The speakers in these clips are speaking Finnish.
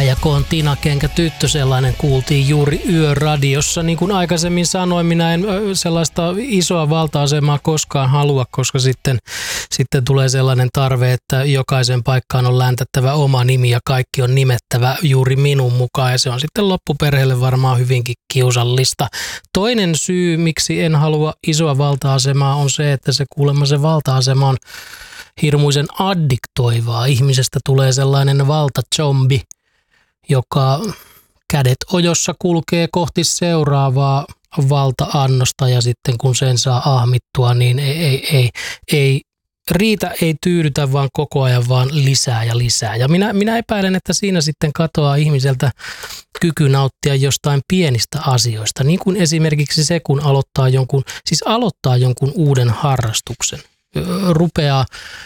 Jääkoon Tina Kenkä tyttö, sellainen kuultiin juuri Yöradiossa. Niin kuin aikaisemmin sanoin, minä en sellaista isoa valta-asemaa koskaan halua, koska sitten tulee sellainen tarve, että jokaisen paikkaan on läntättävä oma nimi ja kaikki on nimettävä juuri minun mukaan. Ja se on sitten loppuperheelle varmaan hyvinkin kiusallista. Toinen syy, miksi en halua isoa valta-asemaa, on se, että se kuulemma se valta-asema on hirmuisen addiktoivaa. Ihmisestä tulee sellainen valtazombi, joka kädet ojossa kulkee kohti seuraavaa valta-annosta ja sitten kun sen saa ahmittua, niin ei riitä, ei tyydytä, vaan koko ajan vaan lisää ja lisää. Ja minä epäilen, että siinä sitten katoaa ihmiseltä kyky nauttia jostain pienistä asioista, niin kuin esimerkiksi se, kun aloittaa jonkun uuden harrastuksen, rupeaa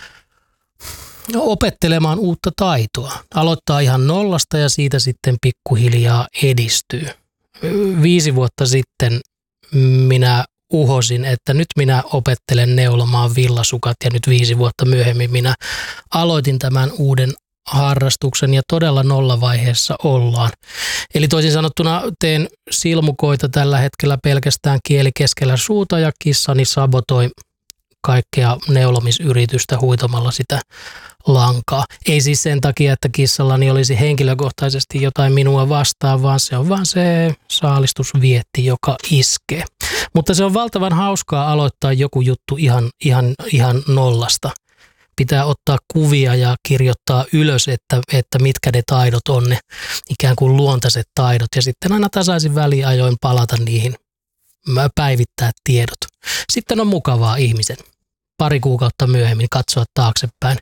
opettelemaan uutta taitoa. Aloittaa ihan nollasta ja siitä sitten pikkuhiljaa edistyy. 5 vuotta sitten minä uhosin, että nyt minä opettelen neulomaan villasukat ja nyt 5 vuotta myöhemmin minä aloitin tämän uuden harrastuksen ja todella nollavaiheessa ollaan. Eli toisin sanottuna teen silmukoita tällä hetkellä pelkästään kieli keskellä suuta ja kissani sabotoi kaikkea neulomisyritystä huitomalla sitä lankaa. Ei siis sen takia, että kissallani olisi henkilökohtaisesti jotain minua vastaan, vaan se on vaan se saalistusvietti, joka iskee. Mutta se on valtavan hauskaa aloittaa joku juttu ihan nollasta. Pitää ottaa kuvia ja kirjoittaa ylös, että mitkä ne taidot on, ne ikään kuin luontaiset taidot. Ja sitten aina tasaisin väliajoin palata niihin, päivittää tiedot. Sitten on mukavaa ihmisen 2 kuukautta myöhemmin katsoa taaksepäin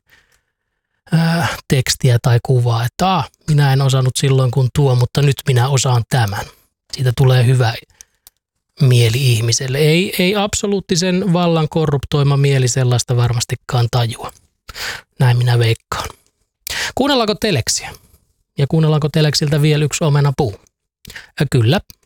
tekstiä tai kuvaa, että minä en osannut silloin kun tuo, mutta nyt minä osaan tämän. Siitä tulee hyvä mieli ihmiselle. Ei absoluuttisen vallan korruptoima mieli sellaista varmastikaan tajua. Näin minä veikkaan. Kuunnellaanko teleksiä? Ja kuunnellaanko teleksiltä vielä yksi omenapuu? Kyllä.